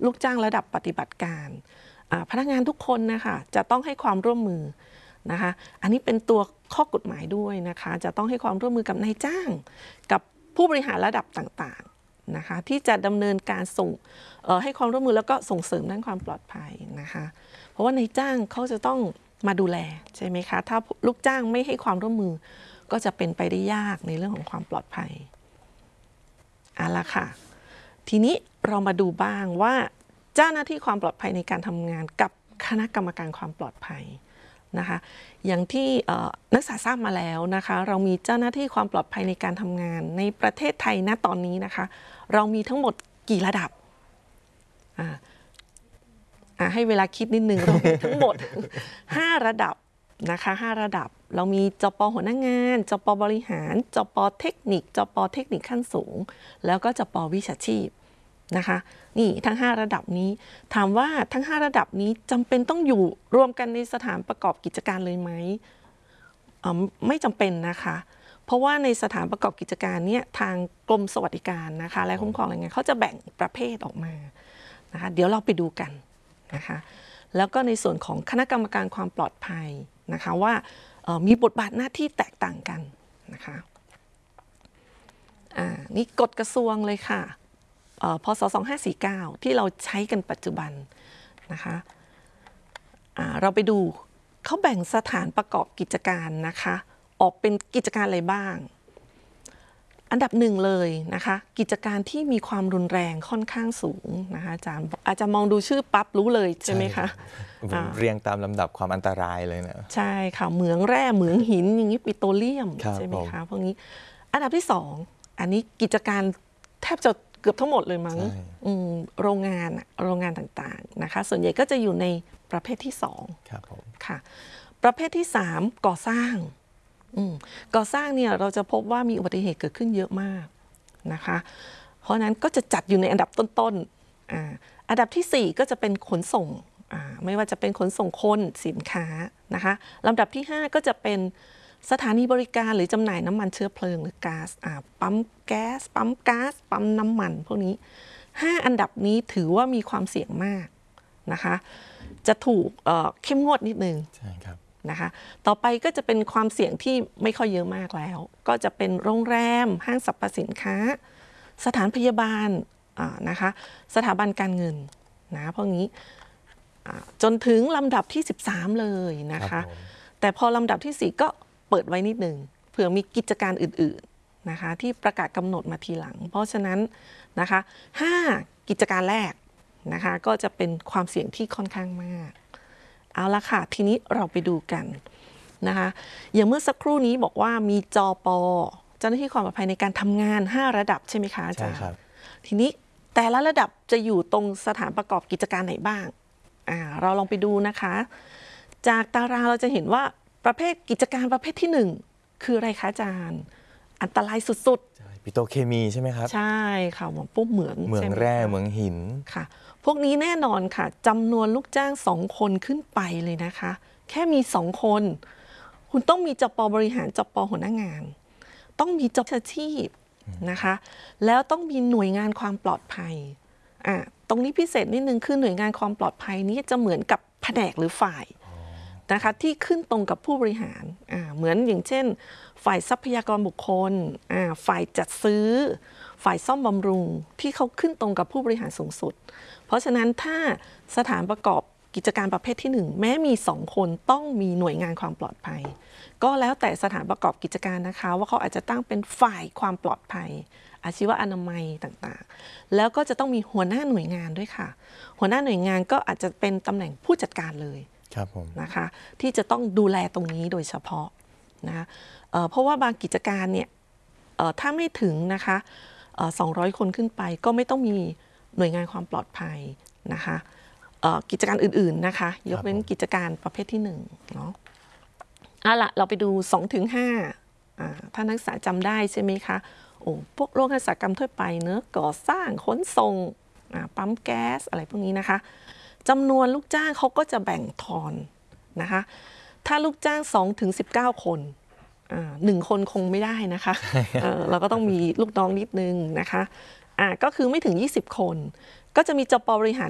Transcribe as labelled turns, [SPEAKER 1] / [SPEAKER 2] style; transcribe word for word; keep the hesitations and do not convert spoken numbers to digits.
[SPEAKER 1] ลูกจ้างระดับปฏิบัติการพนักงานทุกคนนะคะจะต้องให้ความร่วมมือนะคะอันนี้เป็นตัวข้อกฎหมายด้วยนะคะจะต้องให้ความร่วมมือกับนายจ้างกับผู้บริหารระดับต่างๆนะคะที่จะดำเนินการส่งให้ความร่วมมือแล้วก็ส่งเสริมด้านความปลอดภัยนะคะเพราะว่านายจ้างเขาจะต้องมาดูแลใช่ไหมคะถ้าลูกจ้างไม่ให้ความร่วมมือก็จะเป็นไปได้ยากในเรื่องของความปลอดภัยเอาละค่ะทีนี้เรามาดูบ้างว่าเจ้าหน้าที่ความปลอดภัยในการทำงานกับคณะกรรมการความปลอดภัยนะคะอย่างที่นักศึกษาทราบมาแล้วนะคะเรามีเจ้าหน้าที่ความปลอดภัยในการทำงานในประเทศไทยณตอนนี้นะคะเรามีทั้งหมดกี่ระดับอ่าให้เวลาคิดนิดนึงเรามีทั้งหมดห้าระดับนะคะห้าระดับเรามีจป.หัวหน้างานจป.บริหารจป.เทคนิคจป.เทคนิคขั้นสูงแล้วก็จป.วิชาชีพนะคะนี่ทั้งห้าระดับนี้ถามว่าทั้งห้าระดับนี้จำเป็นต้องอยู่รวมกันในสถานประกอบกิจการเลยไหมไม่จำเป็นนะคะเพราะว่าในสถานประกอบกิจการเนี่ยทางกรมสวัสดิการนะคะและคุ้มครองแรงงานเขาจะแบ่งประเภทออกมานะคะเดี๋ยวเราไปดูกันนะคะแล้วก็ในส่วนของคณะกรรมการความปลอดภัยนะคะว่ามีบทบาทหน้าที่แตกต่างกันนะคะอ่านี่กฎกระทรวงเลยค่ะพ.ศ. สองห้าสี่เก้าที่เราใช้กันปัจจุบันนะคะอ่าเราไปดูเขาแบ่งสถานประกอบกิจการนะคะออกเป็นกิจการอะไรบ้างอันดับหนึ่งเลยนะคะกิจการที่มีความรุนแรงค่อนข้างสูงนะคะอาจารย์อาจจะมองดูชื่อปั๊บรู้เลยใช่ไหมคะ
[SPEAKER 2] เรียงตามลำดับความอันตรายเลยนะ
[SPEAKER 1] ใช่ค่ะเหมืองแร่เหมืองหินอย่างนี้ปิโตรเลียมใช่ไหมคะพวกนี้อันดับที่สองอันนี้กิจการแทบจะเกือบทั้งหมดเลยมั้งโรงงานโรงงานต่างๆนะคะส่วนใหญ่ก็จะอยู่ในประเภทที่สองค่ะประเภทที่สามก่อสร้างก่อสร้างเนี่ยเราจะพบว่ามีอุบัติเหตุเกิดขึ้นเยอะมากนะคะเพราะนั้นก็จะจัดอยู่ในอันดับต้นๆ อ, อันดับที่สี่ก็จะเป็นขนส่งไม่ว่าจะเป็นขนส่งคนสินค้านะคะลำดับที่ห้าก็จะเป็นสถานีบริการหรือจำหน่ายน้ำมันเชื้อเพลิงหรือก๊าซปั๊มแก๊สปั๊มก๊าซปั๊มน้ำมันพวกนี้ห้าอันดับนี้ถือว่ามีความเสี่ยงมากนะคะจะถูกเข้มงวดนิดนึงใช่ครับนะคะต่อไปก็จะเป็นความเสี่ยงที่ไม่ค่อยเยอะมากแล้วก็จะเป็นโรงแรมห้างสรรพสินค้าสถานพยาบาลนะคะสถาบันการเงินนะพวกนี้จนถึงลำดับที่สิบสามเลยนะคะแต่พอลำดับที่สี่ก็เปิดไว้นิดนึงเผื่อมีกิจการอื่นๆนะคะที่ประกาศกำหนดมาทีหลังเพราะฉะนั้นนะคะห้ากิจการแรกนะคะก็จะเป็นความเสี่ยงที่ค่อนข้างมากเอาละค่ะทีนี้เราไปดูกันนะคะอย่างเมื่อสักครู่นี้บอกว่ามีจป.เจ้าหน้าที่ความปลอดภัยในการทำงานห้าระดับใช่ไหมคะอาจารย์ทีนี้แต่ละระดับจะอยู่ตรงสถานประกอบกิจการไหนบ้างอ่าเราลองไปดูนะคะจากตารางเราจะเห็นว่าประเภทกิจการประเภทที่หนึ่งคืออะไรคะอาจารย์อันตรายสุดๆ
[SPEAKER 2] ปิโตรเคมีใช่ไหมครับ
[SPEAKER 1] ใช่ค่ะหมอปุ๊บเหมือง
[SPEAKER 2] เหมืองแร่เหมืองหิน
[SPEAKER 1] ค่ะพวกนี้แน่นอนค่ะจำนวนลูกจ้างสองคนขึ้นไปเลยนะคะแค่มีสองคนคุณต้องมีจป.บริหารจป.หัวหน้างานต้องมีจป.อาชีพนะคะแล้วต้องมีหน่วยงานความปลอดภัยอ่ะตรงนี้พิเศษนิดนึงคือหน่วยงานความปลอดภัยนี้จะเหมือนกับแผนกหรือฝ่ายนะคะที่ขึ้นตรงกับผู้บริหารอ่าเหมือนอย่างเช่นฝ่ายทรัพยากรบุคคลอ่าฝ่ายจัดซื้อฝ่ายซ่อมบำรุงที่เขาขึ้นตรงกับผู้บริหารสูงสุดเพราะฉะนั้นถ้าสถานประกอบกิจการประเภทที่หนึ่งแม้มีสองคนต้องมีหน่วยงานความปลอดภัยก็แล้วแต่สถานประกอบกิจการนะคะว่าเขาอาจจะตั้งเป็นฝ่ายความปลอดภัยอาชีวะอนามัยต่างๆแล้วก็จะต้องมีหัวหน้าหน่วยงานด้วยค่ะหัวหน้าหน่วยงานก็อาจจะเป็นตำแหน่งผู้จัดการเลยนะคะที่จะต้องดูแลตรงนี้โดยเฉพาะนะเอ่อเพราะว่าบางกิจการเนี่ยเอ่อถ้าไม่ถึงนะคะเอ่อสองร้อยคนขึ้นไปก็ไม่ต้องมีหน่วยงานความปลอดภัยนะคะเอ่อกิจการอื่นๆนะคะยกเว้นกิจการประเภทที่หนึ่งเนาะเอาล่ะเราไปดู สองถึงห้า อ่าถ้านักศึกษาจำได้ใช่ไหมคะโอ้พวกโรงงานอุตสาหกรรมทั่วไปเนอะก่อสร้างขนส่งอ่าปั๊มแก๊สอะไรพวกนี้นะคะจำนวนลูกจ้างเขาก็จะแบ่งทอนนะคะถ้าลูกจ้างสองถึงสิบเก้าคนหนึ่งคนคงไม่ได้นะคะเ, เราก็ต้องมีลูกน้องนิดนึงนะคะอ่าก็คือไม่ถึงยี่สิบคนก็จะมีจป.บริหาร